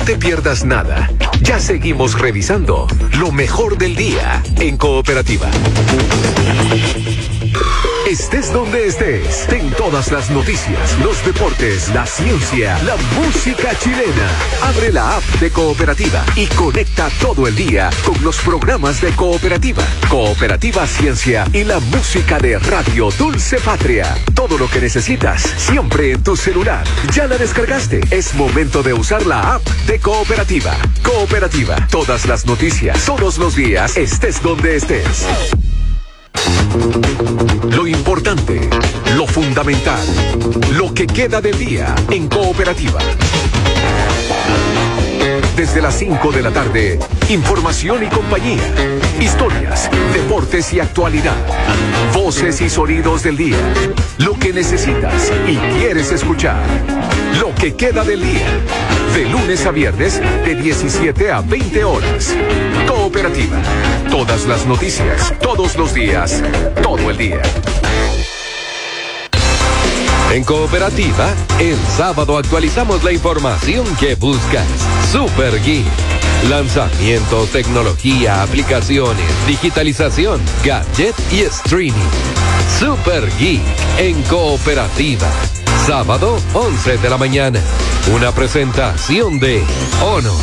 te pierdas nada. Ya seguimos revisando lo mejor del día en Cooperativa. Estés donde estés, ten todas las noticias, los deportes, la ciencia, la música chilena. Abre la app de Cooperativa y conecta todo el día con los programas de Cooperativa, Cooperativa Ciencia y la música de Radio Dulce Patria. Todo lo que necesitas, siempre en tu celular. ¿Ya la descargaste? Es momento de usar la app de Cooperativa. Cooperativa, todas las noticias, todos los días, estés donde estés. Lo importante, lo fundamental, lo que queda del día en Cooperativa. Desde las 5 de la tarde, información y compañía, historias, deportes y actualidad, voces y sonidos del día, lo que necesitas y quieres escuchar, lo que queda del día, de lunes a viernes de 17 a 20 horas. Cooperativa, todas las noticias, todos los días, todo el día. En Cooperativa, el sábado actualizamos la información que buscas. Super Geek. Lanzamientos, tecnología, aplicaciones, digitalización, gadget y streaming. Super Geek en Cooperativa. Sábado, 11 de la mañana. Una presentación de Honor.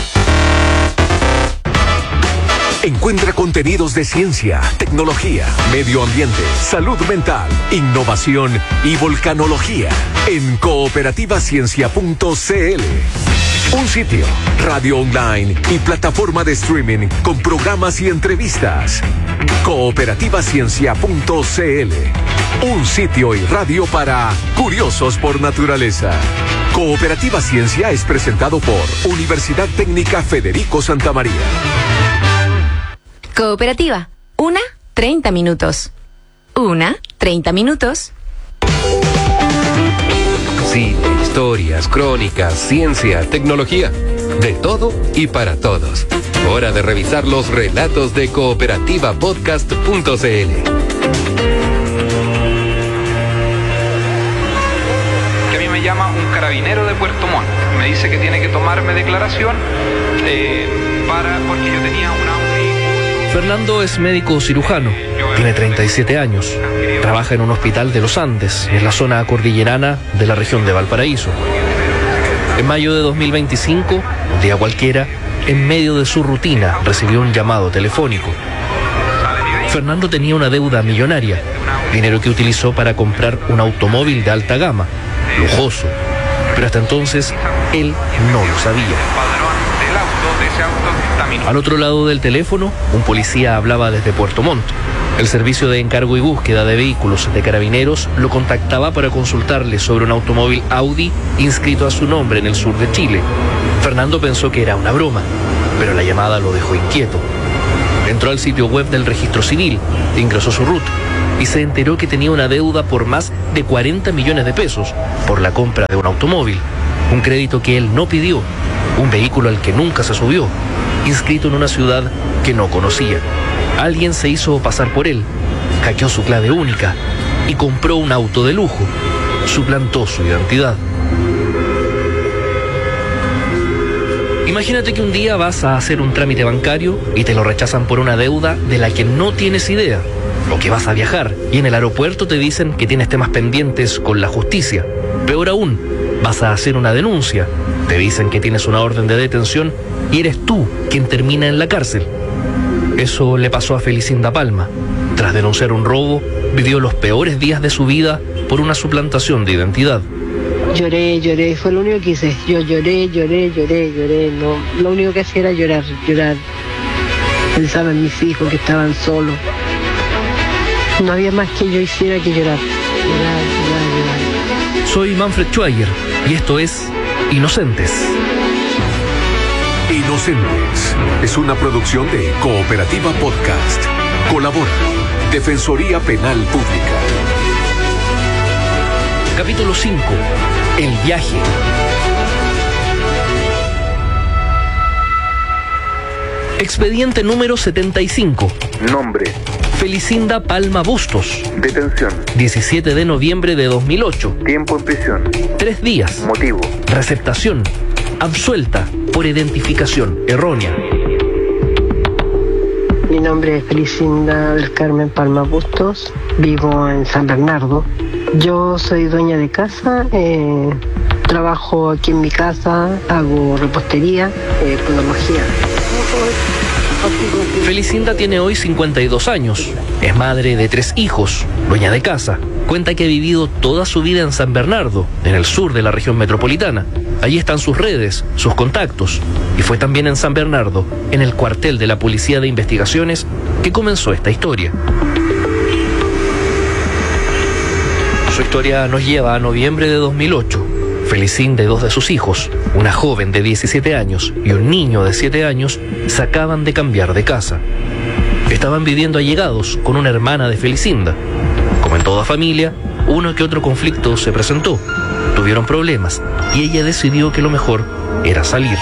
Encuentra contenidos de ciencia, tecnología, medio ambiente, salud mental, innovación y volcanología en cooperativaciencia.cl. Un sitio, radio online y plataforma de streaming con programas y entrevistas. Cooperativaciencia.cl. Un sitio y radio para curiosos por naturaleza. Cooperativa Ciencia es presentado por Universidad Técnica Federico Santa María. Cooperativa, 30 minutos. 30 minutos. Sí, historias, crónicas, ciencia, tecnología. De todo y para todos. Hora de revisar los relatos de cooperativapodcast.cl. Que a mí me llama un carabinero de Puerto Montt. Me dice que tiene que tomarme declaración porque yo tenía una... Fernando es médico cirujano, tiene 37 años, trabaja en un hospital de los Andes, en la zona cordillerana de la región de Valparaíso. En mayo de 2025, un día cualquiera, en medio de su rutina, recibió un llamado telefónico. Fernando tenía una deuda millonaria, dinero que utilizó para comprar un automóvil de alta gama, lujoso, pero hasta entonces él no lo sabía. Al otro lado del teléfono, un policía hablaba desde Puerto Montt. El servicio de encargo y búsqueda de vehículos de carabineros lo contactaba para consultarle sobre un automóvil Audi inscrito a su nombre en el sur de Chile. Fernando pensó que era una broma, pero la llamada lo dejó inquieto. Entró al sitio web del registro civil, ingresó su RUT y se enteró que tenía una deuda por más de 40 millones de pesos por la compra de un automóvil, un crédito que él no pidió, un vehículo al que nunca se subió, inscrito en una ciudad que no conocía. Alguien se hizo pasar por él, hackeó su clave única y compró un auto de lujo. Suplantó su identidad. Imagínate que un día vas a hacer un trámite bancario y te lo rechazan por una deuda de la que no tienes idea, o que vas a viajar y en el aeropuerto te dicen que tienes temas pendientes con la justicia. Peor aún, vas a hacer una denuncia, te dicen que tienes una orden de detención y eres tú quien termina en la cárcel. Eso le pasó a Felicinda Palma. Tras denunciar un robo, vivió los peores días de su vida por una suplantación de identidad. Lloré, fue lo único que hice. Yo lloré. No, lo único que hacía era llorar. Pensaba en mis hijos que estaban solos. No había más que yo hiciera que llorar. Soy Manfred Schweiger y esto es Inocentes. Inocentes es una producción de Cooperativa Podcast. Colabora Defensoría Penal Pública. Capítulo 5. El viaje. Expediente número 75. Nombre: Felicinda Palma Bustos. detención, 17 de noviembre de 2008. tiempo en prisión, 3 días. motivo, Receptación. absuelta por identificación errónea. Mi nombre es Felicinda del Carmen Palma Bustos, vivo en San Bernardo. Yo soy dueña de casa, trabajo aquí en mi casa, hago repostería, podología. Felicinda tiene hoy 52 años, es madre de 3 hijos, dueña de casa. Cuenta que ha vivido toda su vida en San Bernardo, en el sur de la región metropolitana. Allí están sus redes, sus contactos. Y fue también en San Bernardo, en el cuartel de la Policía de Investigaciones, que comenzó esta historia. Su historia nos lleva a noviembre de 2008. Felicinda y 2 de sus hijos, una joven de 17 años y un niño de 7 años, se acaban de cambiar de casa. Estaban viviendo allegados con una hermana de Felicinda. Como en toda familia, uno que otro conflicto se presentó. Tuvieron problemas y ella decidió que lo mejor era salir.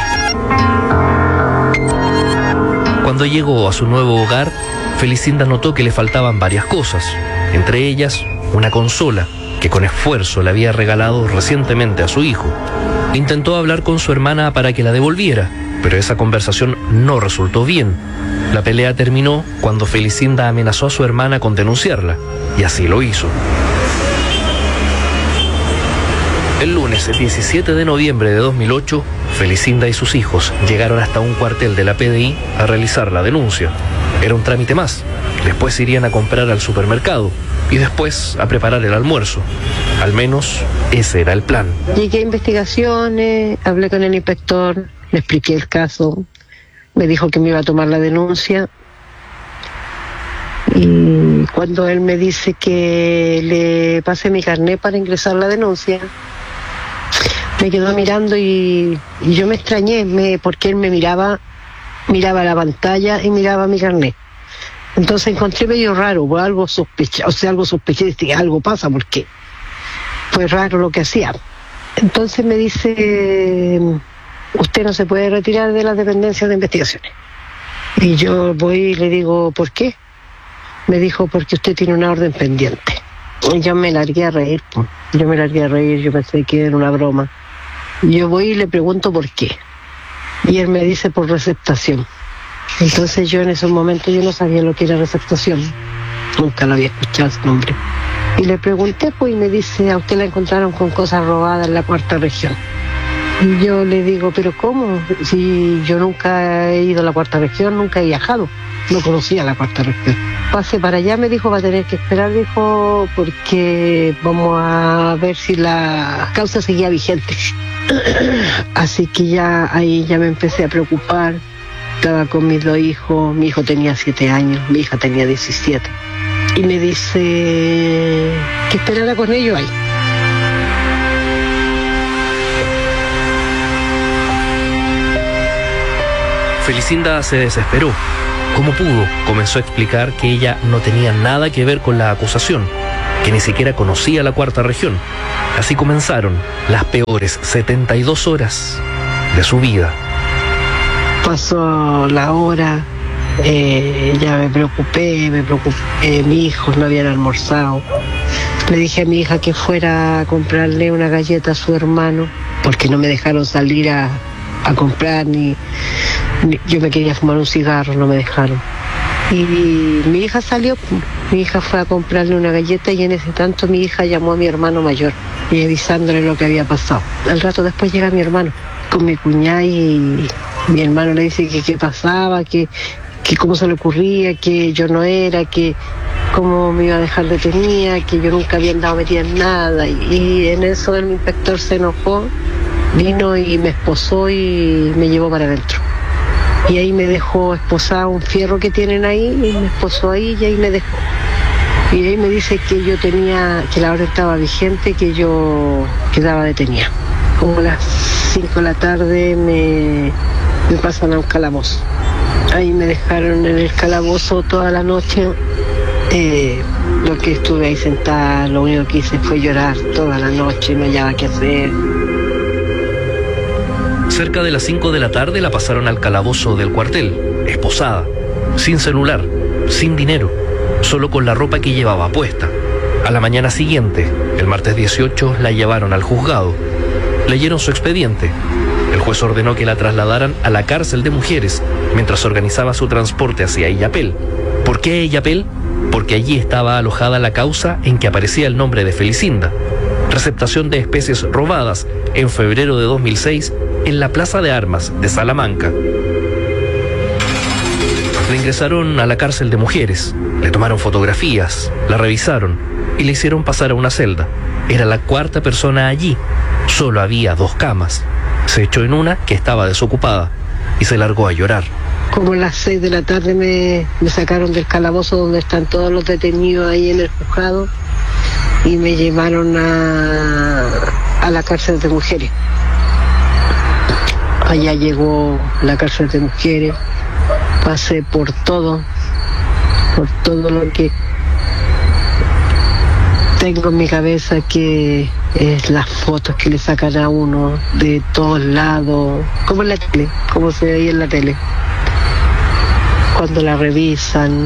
Cuando llegó a su nuevo hogar, Felicinda notó que le faltaban varias cosas, entre ellas una consola que con esfuerzo le había regalado recientemente a su hijo. Intentó hablar con su hermana para que la devolviera, pero esa conversación no resultó bien. La pelea terminó cuando Felicinda amenazó a su hermana con denunciarla, y así lo hizo. El lunes 17 de noviembre de 2008, Felicinda y sus hijos llegaron hasta un cuartel de la PDI a realizar la denuncia. Era un trámite más. Después irían a comprar al supermercado y después a preparar el almuerzo. Al menos ese era el plan. Llegué a investigaciones, hablé con el inspector, le expliqué el caso, me dijo que me iba a tomar la denuncia. Y cuando él me dice que le pase mi carnet para ingresar la denuncia, me quedó mirando y yo me extrañé porque él me miraba la pantalla y miraba mi carnet. Entonces encontré medio raro, algo sospeché, dije, algo pasa porque fue raro lo que hacía. Entonces me dice, usted no se puede retirar de las dependencias de investigaciones. Y yo voy y le digo, ¿por qué? Me dijo, porque usted tiene una orden pendiente. Y yo me largué a reír, yo pensé que era una broma. Yo voy y le pregunto por qué. Y él me dice por receptación. Entonces yo en ese momento yo no sabía lo que era receptación. Nunca lo había escuchado ese nombre. Y le pregunté, pues, y me dice, a usted la encontraron con cosas robadas en la 4ª región. Y yo le digo, ¿pero cómo? Si yo nunca he ido a la 4ª región, nunca he viajado. No conocía la 4ª región. Pase para allá, me dijo, va a tener que esperar, dijo, porque vamos a ver si la causa seguía vigente. Así que ya ahí ya me empecé a preocupar. Estaba con mis 2 hijos, mi hijo tenía 7 años, mi hija tenía 17. Y me dice que esperara con ellos ahí. Felicinda se desesperó. Como pudo, comenzó a explicar que ella no tenía nada que ver con la acusación, que ni siquiera conocía la 4ª región. Así comenzaron las peores 72 horas de su vida. Pasó la hora, ya me preocupé, mis hijos no habían almorzado. Le dije a mi hija que fuera a comprarle una galleta a su hermano, porque no me dejaron salir a comprar, ni yo me quería fumar un cigarro, no me dejaron. Y mi hija salió, mi hija fue a comprarle una galleta y en ese tanto mi hija llamó a mi hermano mayor y avisándole lo que había pasado. Al rato después llega mi hermano con mi cuñada y mi hermano le dice que qué pasaba, que cómo se le ocurría, que yo no era, que cómo me iba a dejar detenida, que yo nunca había andado metida en nada. Y en eso el inspector se enojó, vino y me esposó y me llevó para adentro. Y ahí me dejó esposada un fierro que tienen ahí y me esposó ahí y ahí me dejó. Y ahí me dice que yo tenía, que la orden estaba vigente, que yo quedaba detenida. Como a las 5 de la tarde me pasan a un calabozo. Ahí me dejaron en el calabozo toda la noche. Lo que estuve ahí sentada, lo único que hice fue llorar toda la noche, no hallaba qué hacer. Cerca de las 5 de la tarde la pasaron al calabozo del cuartel, esposada, sin celular, sin dinero, solo con la ropa que llevaba puesta. A la mañana siguiente, el martes 18, la llevaron al juzgado. Leyeron su expediente. El juez El juez ordenó que la trasladaran a la cárcel de mujeres mientras organizaba su transporte hacia Illapel. ¿Por qué Illapel? Porque allí estaba alojada la causa en que aparecía el nombre de Felicinda. Receptación de especies robadas en febrero de 2006 en la Plaza de Armas de Salamanca. La ingresaron a la cárcel de mujeres, le tomaron fotografías, la revisaron y le hicieron pasar a una celda. Era la cuarta persona allí, solo había 2 camas. Se echó en una que estaba desocupada y se largó a llorar. Como a las 6 de la tarde me sacaron del calabozo donde están todos los detenidos ahí en el juzgado y me llevaron a la cárcel de mujeres. Allá llegó la cárcel de mujeres, pasé por todo lo que tengo en mi cabeza, que es las fotos que le sacan a uno de todos lados, como en la tele, como se veía en la tele. Cuando la revisan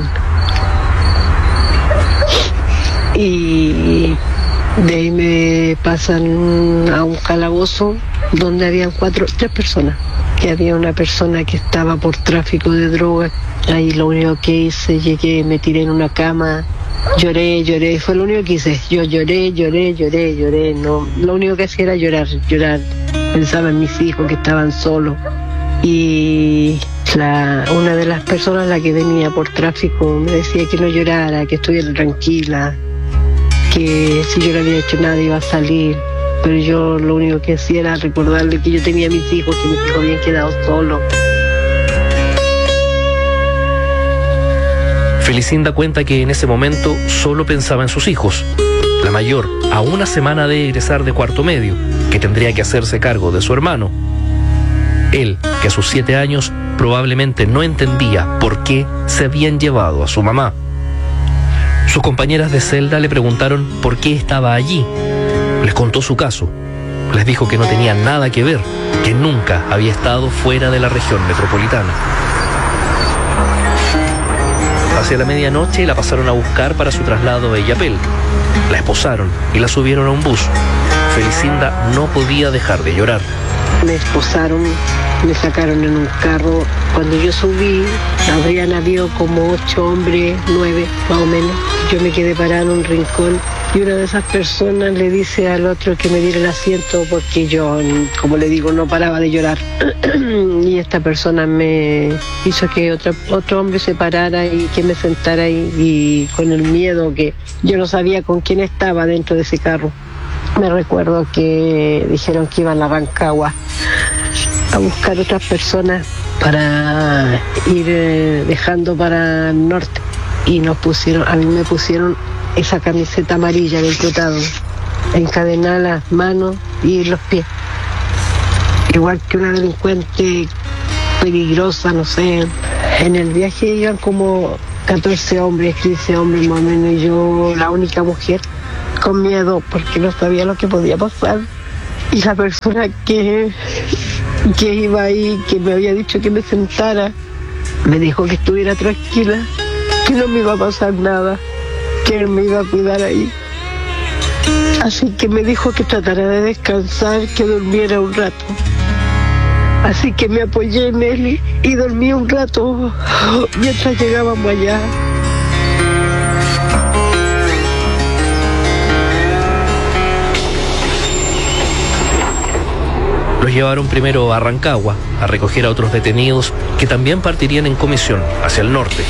y de ahí me pasan a un calabozo donde habían 3 personas, que había una persona que estaba por tráfico de drogas. Ahí lo único que hice, llegué, me tiré en una cama, lloré, fue lo único que hice. Yo lloré, no, lo único que hacía era llorar. Pensaba en mis hijos que estaban solos. Y una de las personas, la que venía por tráfico, me decía que no llorara, que estuviera tranquila, que si yo no había hecho nada iba a salir. Pero yo lo único que hacía era recordarle que yo tenía a mis hijos, que mis hijos habían quedado solos. Felicinda cuenta que en ese momento solo pensaba en sus hijos. La mayor, a una semana de egresar de cuarto medio, que tendría que hacerse cargo de su hermano. Él, que a sus 7 años probablemente no entendía por qué se habían llevado a su mamá. Sus compañeras de celda le preguntaron por qué estaba allí. Les contó su caso. Les dijo que no tenía nada que ver, que nunca había estado fuera de la región metropolitana. Hacia la medianoche la pasaron a buscar para su traslado a Illapel. La esposaron y la subieron a un bus. Felicinda no podía dejar de llorar. Me esposaron, me sacaron en un carro. Cuando yo subí, habrían habido como 8 hombres, 9 más o menos. Yo me quedé parada en un rincón y una de esas personas le dice al otro que me diera el asiento porque yo, como le digo, no paraba de llorar. Y esta persona me hizo que otro hombre se parara y que me sentara ahí, y con el miedo que yo no sabía con quién estaba dentro de ese carro. Me recuerdo que dijeron que iban a Rancagua a buscar otras personas para ir dejando para el norte, y a mí me pusieron esa camiseta amarilla del tratado, encadenada las manos y los pies, igual que una delincuente peligrosa, no sé. En el viaje iban como 14 hombres, 15 hombres más o menos, y yo la única mujer, con miedo porque no sabía lo que podía pasar. Y la persona que iba ahí, que me había dicho que me sentara, me dijo que estuviera tranquila, que no me iba a pasar nada, que él me iba a cuidar ahí. Así que me dijo que tratara de descansar, que durmiera un rato. Así que me apoyé en él y dormí un rato mientras llegábamos allá. Los llevaron primero a Rancagua a recoger a otros detenidos que también partirían en comisión hacia el norte.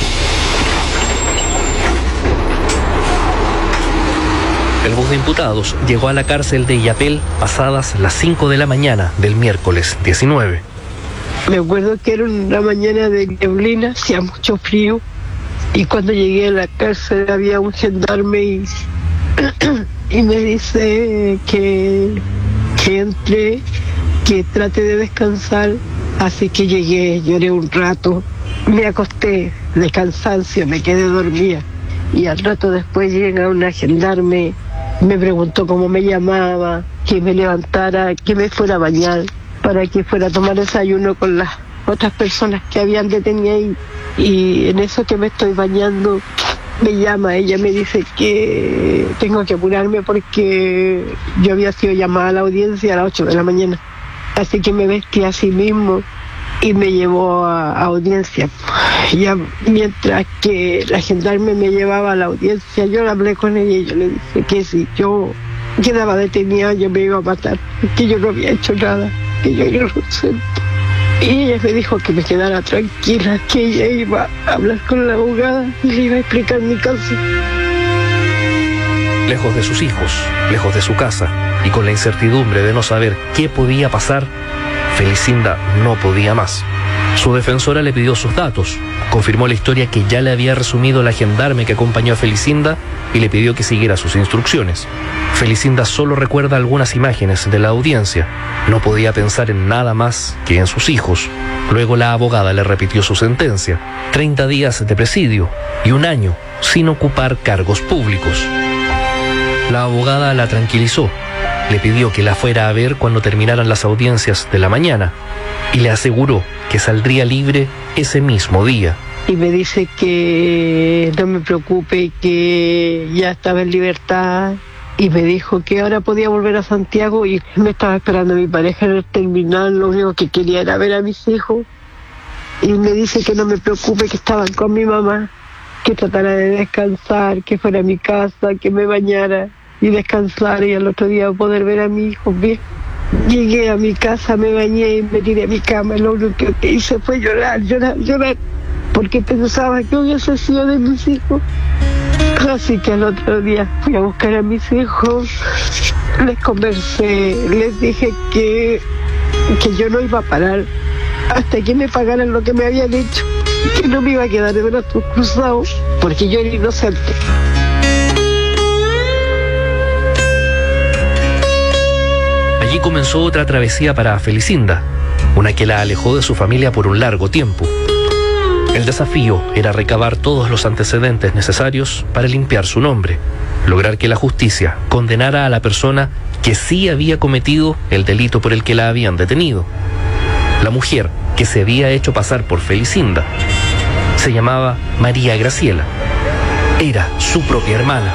El bus de imputados llegó a la cárcel de Illapel pasadas las 5 de la mañana del miércoles 19. Me acuerdo que era una mañana de neblina, hacía mucho frío, y cuando llegué a la cárcel había un gendarme y me dice que entre, que trate de descansar. Así que llegué, lloré un rato, me acosté de cansancio, me quedé dormida, y al rato después llega una gendarme, me preguntó cómo me llamaba, que me levantara, que me fuera a bañar para que fuera a tomar desayuno con las otras personas que habían detenido ahí. Y en eso que me estoy bañando, me llama, ella me dice que tengo que apurarme porque yo había sido llamada a la audiencia a las 8 de la mañana. Así que me vestí a sí mismo y me llevó a audiencia. Ya mientras que la gendarme me llevaba a la audiencia, yo hablé con ella y yo le dije que si yo quedaba detenida yo me iba a matar, que yo no había hecho nada, que yo era inocente. Y ella me dijo que me quedara tranquila, que ella iba a hablar con la abogada y le iba a explicar mi caso. Lejos de sus hijos, lejos de su casa y con la incertidumbre de no saber qué podía pasar, Felicinda no podía más. Su defensora le pidió sus datos, confirmó la historia que ya le había resumido la gendarme que acompañó a Felicinda y le pidió que siguiera sus instrucciones. Felicinda solo recuerda algunas imágenes de la audiencia. No podía pensar en nada más que en sus hijos. Luego la abogada le repitió su sentencia: 30 días de presidio y 1 año sin ocupar cargos públicos. La abogada la tranquilizó, le pidió que la fuera a ver cuando terminaran las audiencias de la mañana y le aseguró que saldría libre ese mismo día. Y me dice que no me preocupe, que ya estaba en libertad, y me dijo que ahora podía volver a Santiago y me estaba esperando mi pareja en el terminal. Lo único que quería era ver a mis hijos, y me dice que no me preocupe, que estaban con mi mamá, que tratara de descansar, que fuera a mi casa, que me bañara y descansara y al otro día poder ver a mi hijo bien. Llegué a mi casa, me bañé y me tiré a mi cama. Lo único que hice fue llorar, porque pensaba que hubiese sido de mis hijos. Así que al otro día fui a buscar a mis hijos, les conversé, les dije que yo no iba a parar hasta que me pagaran lo que me habían hecho, que no me iba a quedar de brazos cruzados, porque yo era inocente. Allí comenzó otra travesía para Felicinda, una que la alejó de su familia por un largo tiempo. El desafío era recabar todos los antecedentes necesarios para limpiar su nombre, lograr que la justicia condenara a la persona que sí había cometido el delito por el que la habían detenido. La mujer que se había hecho pasar por Felicinda se llamaba María Graciela. Era su propia hermana.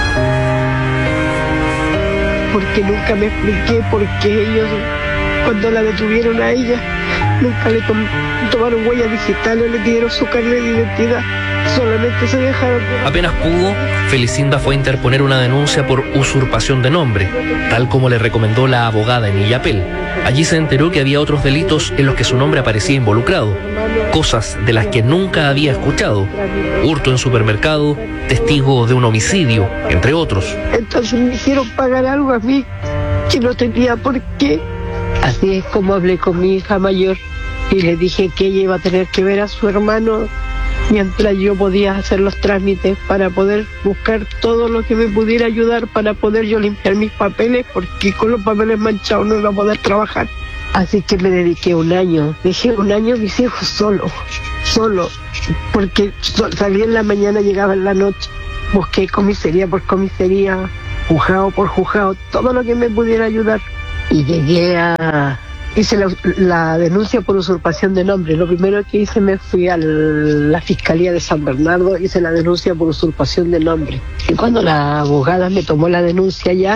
Porque nunca me expliqué por qué ellos, cuando la detuvieron a ella, nunca le tomaron huellas digitales, le dieron su carnet de identidad, solamente se dejaron. Apenas pudo, Felicinda fue a interponer una denuncia por usurpación de nombre, tal como le recomendó la abogada en Illapel. Allí se enteró que había otros delitos en los que su nombre aparecía involucrado, cosas de las que nunca había escuchado: hurto en supermercado, testigo de un homicidio, entre otros. Entonces me hicieron pagar algo a mí que no tenía por qué. Así es como hablé con mi hija mayor y le dije que ella iba a tener que ver a su hermano mientras yo podía hacer los trámites para poder buscar todo lo que me pudiera ayudar para poder yo limpiar mis papeles, porque con los papeles manchados no iba a poder trabajar. Así que me dediqué 1 año, dejé 1 año mis hijos solo, porque salí en la mañana, llegaba en la noche, busqué comisaría por comisaría, juzgado por juzgado, todo lo que me pudiera ayudar. Y hice la denuncia por usurpación de nombre. Lo primero que hice, me fui a la Fiscalía de San Bernardo, hice la denuncia por usurpación de nombre. Y cuando la abogada me tomó la denuncia ya,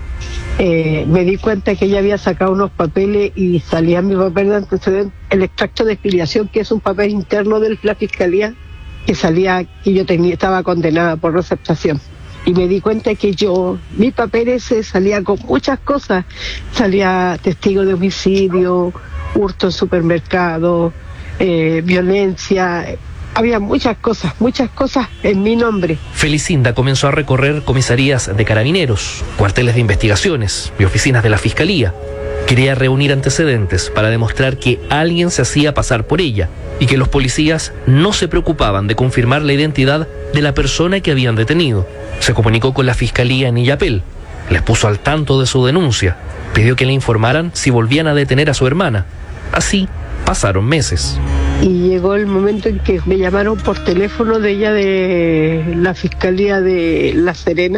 me di cuenta que ella había sacado unos papeles y salía mi papel de antecedente, el extracto de exfiliación, que es un papel interno de la Fiscalía, que salía que yo estaba condenada por receptación. Y me di cuenta que mi papel ese salía con muchas cosas. Salía testigo de homicidio, hurto en supermercado, violencia. Había muchas cosas en mi nombre. Felicinda comenzó a recorrer comisarías de carabineros, cuarteles de investigaciones y oficinas de la Fiscalía. Quería reunir antecedentes para demostrar que alguien se hacía pasar por ella y que los policías no se preocupaban de confirmar la identidad de la persona que habían detenido. Se comunicó con la Fiscalía en Illapel, les puso al tanto de su denuncia, pidió que le informaran si volvían a detener a su hermana. Así pasaron meses. Y llegó el momento en que me llamaron por teléfono de ella, de la Fiscalía de La Serena,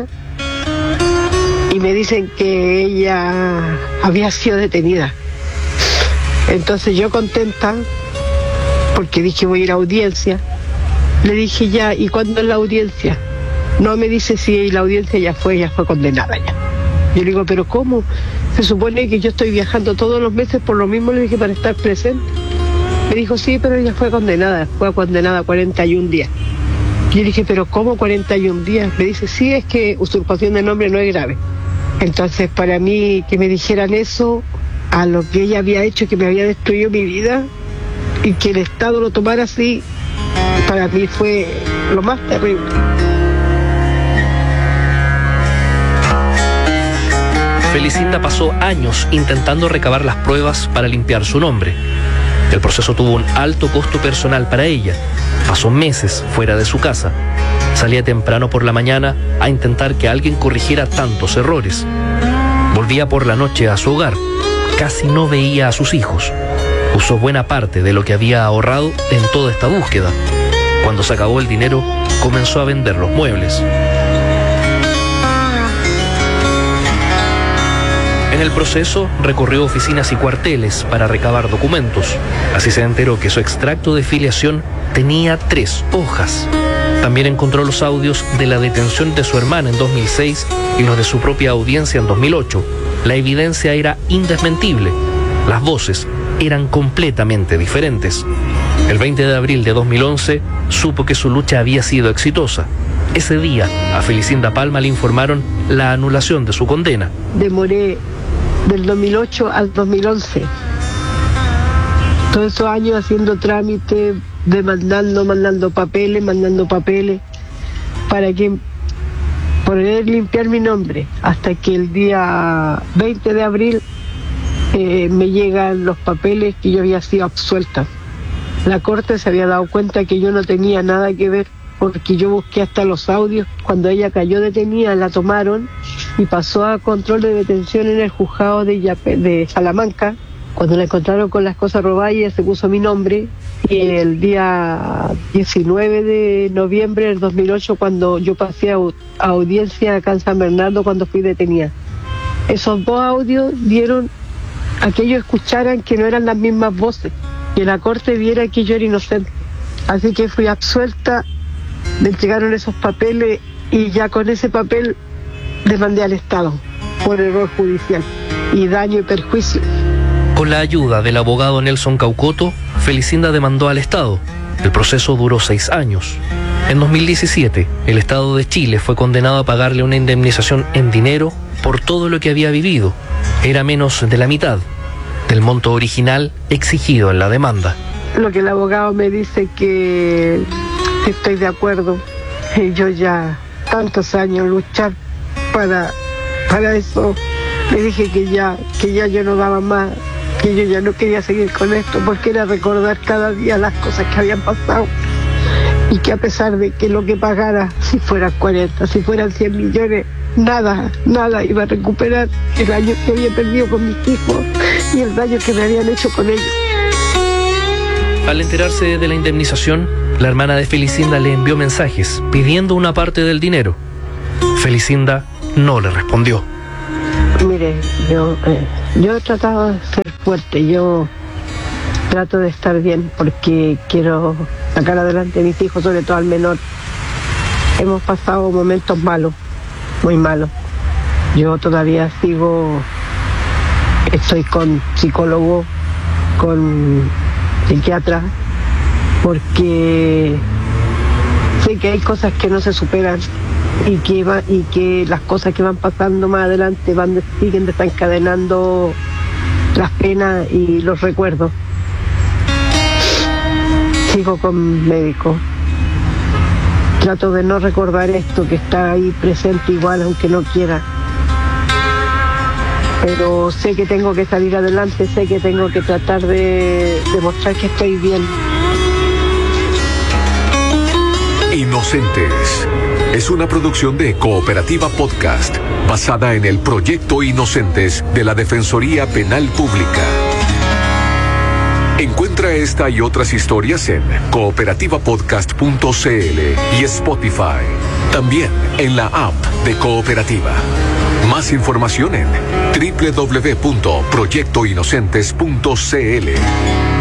y me dicen que ella había sido detenida. Entonces yo, contenta, porque dije voy a ir a audiencia, le dije ya, ¿y cuándo es la audiencia? No, me dice, si la audiencia ya fue condenada ya. Yo le digo, ¿pero cómo? Se supone que yo estoy viajando todos los meses, por lo mismo le dije para estar presente. Me dijo, sí, pero ella fue condenada a 41 días. Yo dije, pero ¿cómo 41 días? Me dice, sí, es que usurpación de nombre no es grave. Entonces, para mí, que me dijeran eso, a lo que ella había hecho, que me había destruido mi vida, y que el Estado lo tomara así, para mí fue lo más terrible. Felicinda pasó años intentando recabar las pruebas para limpiar su nombre. El proceso tuvo un alto costo personal para ella. Pasó meses fuera de su casa. Salía temprano por la mañana a intentar que alguien corrigiera tantos errores. Volvía por la noche a su hogar. Casi no veía a sus hijos. Usó buena parte de lo que había ahorrado en toda esta búsqueda. Cuando se acabó el dinero, comenzó a vender los muebles. En el proceso, recorrió oficinas y cuarteles para recabar documentos. Así se enteró que su extracto de filiación tenía 3 hojas. También encontró los audios de la detención de su hermana en 2006 y los de su propia audiencia en 2008. La evidencia era indesmentible. Las voces eran completamente diferentes. El 20 de abril de 2011, supo que su lucha había sido exitosa. Ese día, a Felicinda Palma le informaron la anulación de su condena. Demoré del 2008 al 2011. Todos esos años haciendo trámites, mandando papeles, para que poder limpiar mi nombre, hasta que el día 20 de abril me llegan los papeles que yo había sido absuelta. La corte se había dado cuenta que yo no tenía nada que ver, porque yo busqué hasta los audios. Cuando ella cayó detenida, la tomaron y pasó a control de detención en el juzgado de Salamanca. Cuando la encontraron con las cosas robadas, ella se puso mi nombre. Y el día 19 de noviembre del 2008, cuando yo pasé a audiencia acá en San Bernardo, cuando fui detenida, esos 2 audios dieron a que ellos escucharan que no eran las mismas voces, que la corte viera que yo era inocente. Así que fui absuelta, me entregaron esos papeles y ya con ese papel demandé al Estado por error judicial y daño y perjuicio. Con la ayuda del abogado Nelson Caucoto, Felicinda demandó al Estado. El proceso duró 6 años. En 2017, el Estado de Chile fue condenado a pagarle una indemnización en dinero por todo lo que había vivido. Era menos de la mitad del monto original exigido en la demanda. Lo que el abogado me dice que estoy de acuerdo. Yo ya tantos años luchar para eso. Le dije que ya yo no daba más, que yo ya no quería seguir con esto, porque era recordar cada día las cosas que habían pasado, y que a pesar de que lo que pagara, si fueran 40, si fueran 100 millones, nada iba a recuperar el año que había perdido con mis hijos y el daño que me habían hecho con ellos. Al enterarse de la indemnización, la hermana de Felicinda le envió mensajes pidiendo una parte del dinero. Felicinda no le respondió. Mire, yo he tratado de ser fuerte, yo trato de estar bien porque quiero sacar adelante a mis hijos, sobre todo al menor. Hemos pasado momentos malos, muy malos. Yo todavía estoy con psicólogo, con psiquiatra, porque sé que hay cosas que no se superan y que las cosas que van pasando más adelante siguen desencadenando las penas y los recuerdos. Sigo con médico. Trato de no recordar esto que está ahí presente igual, aunque no quiera. Pero sé que tengo que salir adelante, sé que tengo que tratar de demostrar que estoy bien. Inocentes es una producción de Cooperativa Podcast, basada en el proyecto Inocentes de la Defensoría Penal Pública. Encuentra esta y otras historias en cooperativapodcast.cl y Spotify. También en la app de Cooperativa. Más información en www.proyectoinocentes.cl.